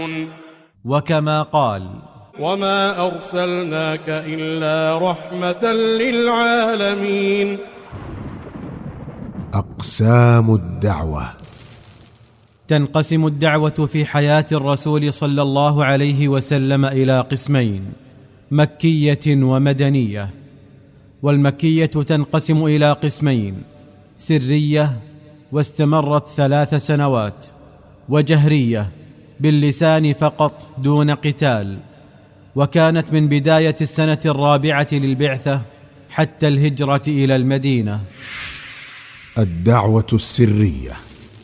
وكما قال: وما أرسلناك إلا رحمة للعالمين. أقسام الدعوة. تنقسم الدعوة في حياة الرسول صلى الله عليه وسلم إلى قسمين: مكية ومدنية. والمكية تنقسم إلى قسمين: سرية واستمرت 3 سنوات، وجهرية باللسان فقط دون قتال، وكانت من بداية السنة 4 للبعثة حتى الهجرة إلى المدينة. الدعوة السرية.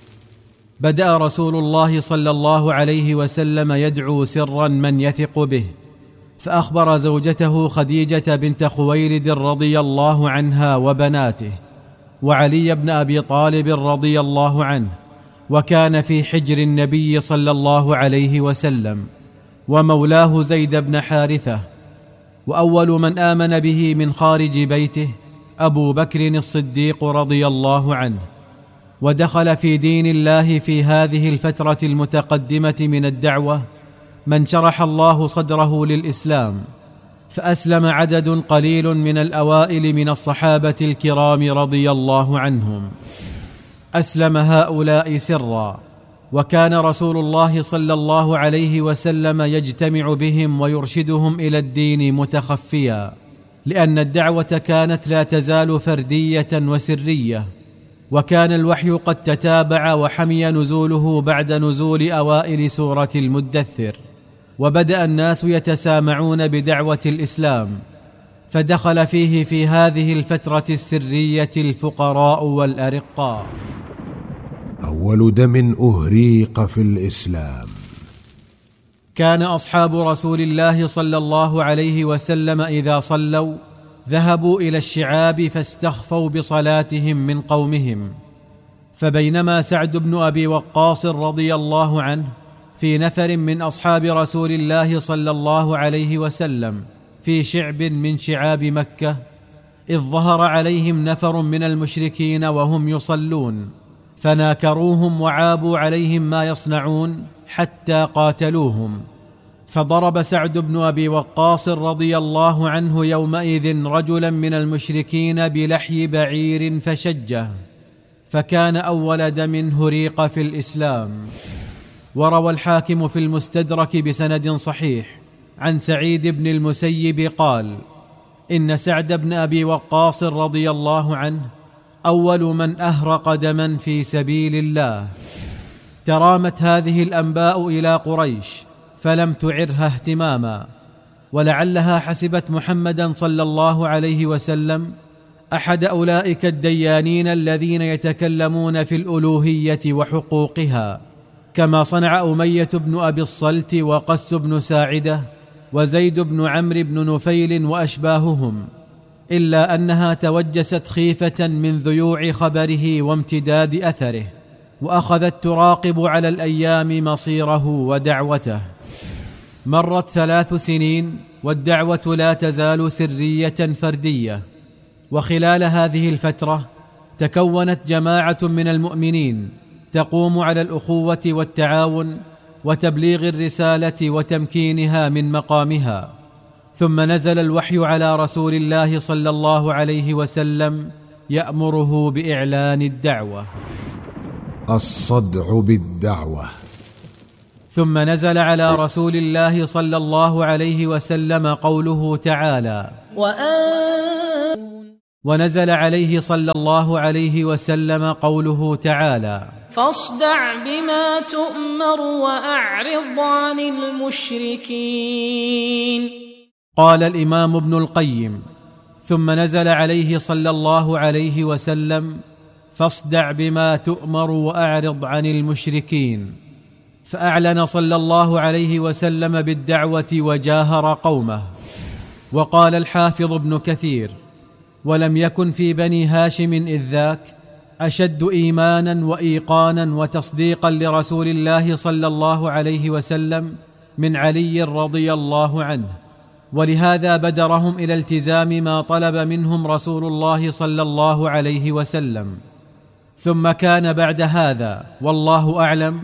بدأ رسول الله صلى الله عليه وسلم يدعو سرا من يثق به، فأخبر زوجته خديجة بنت خويلد رضي الله عنها وبناته، وعلي بن أبي طالب رضي الله عنه، وكان في حجر النبي صلى الله عليه وسلم، ومولاه زيد بن حارثة. وأول من آمن به من خارج بيته أبو بكر الصديق رضي الله عنه، ودخل في دين الله في هذه الفترة المتقدمة من الدعوة من شرح الله صدره للإسلام، فأسلم عدد قليل من الأوائل من الصحابة الكرام رضي الله عنهم. أسلم هؤلاء سرا، وكان رسول الله صلى الله عليه وسلم يجتمع بهم ويرشدهم إلى الدين متخفيا، لأن الدعوة كانت لا تزال فردية وسرية، وكان الوحي قد تتابع وحمي نزوله بعد نزول أوائل سورة المدثر، وبدأ الناس يتسامعون بدعوة الإسلام، فدخل فيه في هذه الفترة السرية الفقراء والأرقاء. أول دم أهريق في الإسلام. كان أصحاب رسول الله صلى الله عليه وسلم إذا صلوا ذهبوا إلى الشعاب فاستخفوا بصلاتهم من قومهم، فبينما سعد بن أبي وقاص رضي الله عنه في نفر من أصحاب رسول الله صلى الله عليه وسلم في شعب من شعاب مكة، إذ ظهر عليهم نفر من المشركين وهم يصلون، فناكروهم وعابوا عليهم ما يصنعون حتى قاتلوهم. فضرب سعد بن أبي وقاص رضي الله عنه يومئذ رجلا من المشركين بلحي بعير فشجه، فكان أول دم هريق في الإسلام. وروى الحاكم في المستدرك بسند صحيح عن سعيد بن المسيب قال: إن سعد بن أبي وقاص رضي الله عنه أول من أهرق دما في سبيل الله. ترامت هذه الأنباء إلى قريش فلم تعرها اهتماما، ولعلها حسبت محمدا صلى الله عليه وسلم أحد أولئك الديانين الذين يتكلمون في الألوهية وحقوقها، كما صنع أمية بن أبي الصلت وقس بن ساعدة وزيد بن عمرو بن نفيل وأشباههم، إلا أنها توجست خيفة من ذيوع خبره وامتداد أثره، وأخذت تراقب على الأيام مصيره ودعوته. مرت 3 سنين والدعوة لا تزال سرية فردية، وخلال هذه الفترة تكونت جماعة من المؤمنين تقوم على الأخوة والتعاون وتبليغ الرسالة وتمكينها من مقامها. ثم نزل الوحي على رسول الله صلى الله عليه وسلم يأمره بإعلان الدعوة. الصدع بالدعوة. ثم نزل على رسول الله صلى الله عليه وسلم قوله تعالى: ونزل عليه صلى الله عليه وسلم قوله تعالى: فاصدع بما تؤمر وأعرض عن المشركين. قال الإمام ابن القيم: ثم نزل عليه صلى الله عليه وسلم: فاصدع بما تؤمر وأعرض عن المشركين، فأعلن صلى الله عليه وسلم بالدعوة وجاهر قومه. وقال الحافظ ابن كثير: ولم يكن في بني هاشم إذ ذاك أشد إيمانا وإيقانا وتصديقا لرسول الله صلى الله عليه وسلم من علي رضي الله عنه، ولهذا بدرهم إلى التزام ما طلب منهم رسول الله صلى الله عليه وسلم. ثم كان بعد هذا والله أعلم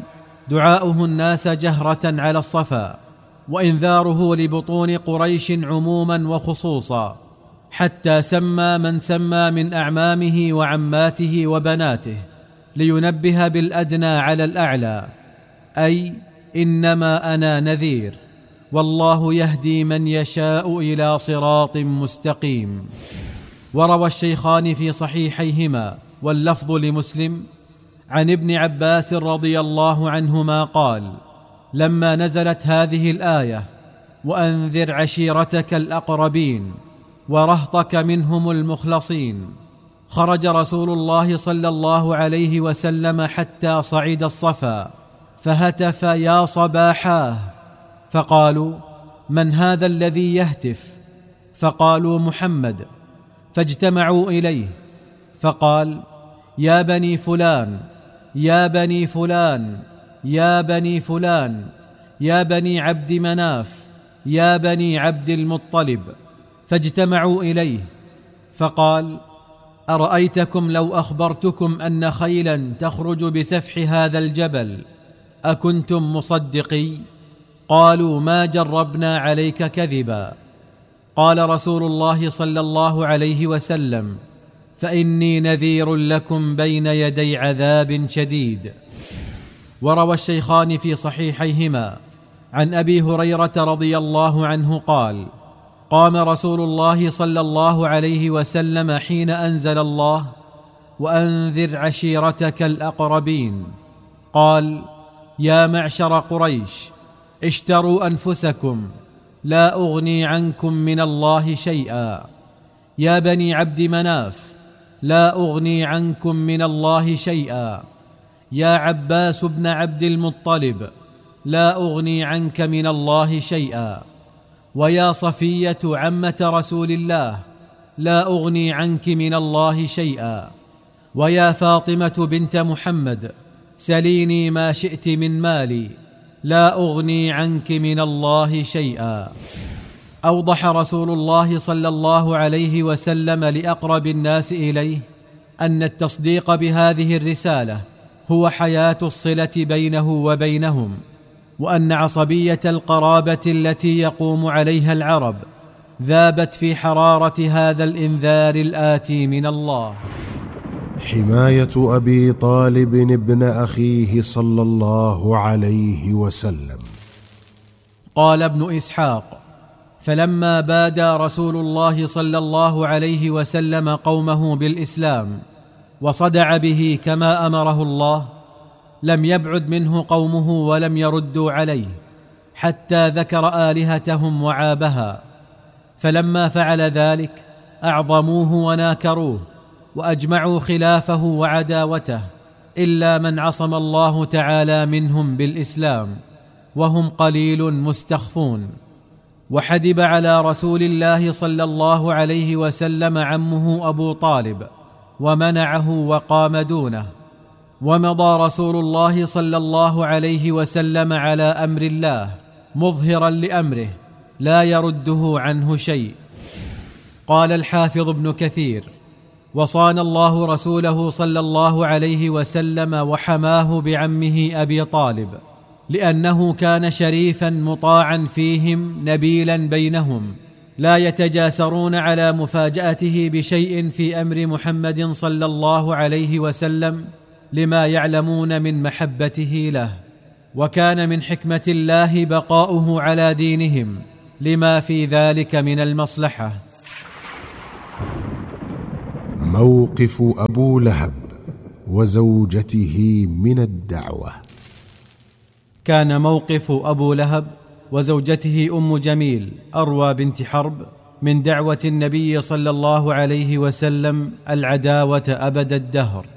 دعاؤه الناس جهرة على الصفا، وإنذاره لبطون قريش عموما وخصوصا، حتى سمى من سمى من أعمامه وعماته وبناته، لينبه بالأدنى على الأعلى، أي إنما أنا نذير، والله يهدي من يشاء إلى صراط مستقيم. وروى الشيخان في صحيحيهما واللفظ لمسلم عن ابن عباس رضي الله عنهما قال: لما نزلت هذه الآية: وأنذر عشيرتك الأقربين ورهطك منهم المخلصين، خرج رسول الله صلى الله عليه وسلم حتى صعد الصفا، فهتف: يا صباحاه! فقالوا: من هذا الذي يهتف؟ فقالوا: محمد. فاجتمعوا إليه، فقال: يا بني فلان، يا بني فلان، يا بني فلان، يا بني عبد مناف، يا بني عبد المطلب. فاجتمعوا إليه، فقال: أرأيتكم لو أخبرتكم أن خيلا تخرج بسفح هذا الجبل أكنتم مصدقي؟ قالوا: ما جربنا عليك كذبا. قال رسول الله صلى الله عليه وسلم: فإني نذير لكم بين يدي عذاب شديد. وروى الشيخان في صحيحيهما عن أبي هريرة رضي الله عنه قال: قام رسول الله صلى الله عليه وسلم حين أنزل الله: وأنذر عشيرتك الأقربين، قال: يا معشر قريش، اشتروا أنفسكم، لا أغني عنكم من الله شيئا. يا بني عبد مناف، لا أغني عنكم من الله شيئا. يا عباس بن عبد المطلب، لا أغني عنك من الله شيئا. ويا صفية عمة رسول الله، لا أغني عنك من الله شيئا. ويا فاطمة بنت محمد، سليني ما شئت من مالي، لا أغني عنك من الله شيئا. أوضح رسول الله صلى الله عليه وسلم لأقرب الناس إليه أن التصديق بهذه الرسالة هو حياة الصلة بينه وبينهم، وأن عصبية القرابة التي يقوم عليها العرب ذابت في حرارة هذا الإنذار الآتي من الله. حماية أبي طالب ابن أخيه صلى الله عليه وسلم. قال ابن إسحاق: فلما بادى رسول الله صلى الله عليه وسلم قومه بالإسلام وصدع به كما أمره الله، لم يبعد منه قومه ولم يردوا عليه، حتى ذكر آلهتهم وعابها. فلما فعل ذلك أعظموه وناكروه، وأجمعوا خلافه وعداوته، إلا من عصم الله تعالى منهم بالإسلام، وهم قليل مستخفون. وحدب على رسول الله صلى الله عليه وسلم عمه أبو طالب، ومنعه وقام دونه. ومضى رسول الله صلى الله عليه وسلم على أمر الله مظهرا لأمره، لا يرده عنه شيء. قال الحافظ ابن كثير: وصان الله رسوله صلى الله عليه وسلم وحماه بعمه أبي طالب، لأنه كان شريفا مطاعا فيهم، نبيلا بينهم، لا يتجاسرون على مفاجأته بشيء في أمر محمد صلى الله عليه وسلم، لما يعلمون من محبته له. وكان من حكمة الله بقاؤه على دينهم، لما في ذلك من المصلحة. موقف أبو لهب وزوجته من الدعوة. كان موقف أبو لهب وزوجته أم جميل أروى بنت حرب من دعوة النبي صلى الله عليه وسلم العداوة أبد الدهر،